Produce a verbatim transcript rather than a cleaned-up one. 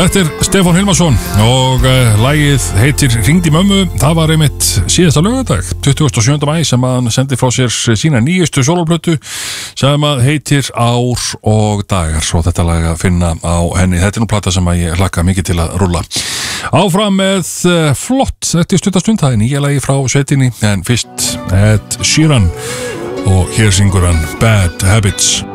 Þetta er Stefán Hilmarsson og uh, lagið heitir Hringdi í mömmu. Það var einmitt síðasta laugardag, tuttugasta og sjöunda maí, sem hann sendi frá sér sína nýjustu sólóplötu sem að heitir Ár og dagar, og þetta lag að finna á henni. Þetta er nú plata sem að ég hlakka mikið til að rúlla. Áfram með uh, flott þetta er stuttastund, það er nýja lagi frá sveitinni, en fyrst Ed Sheeran og hér syngur hann Bad Habits.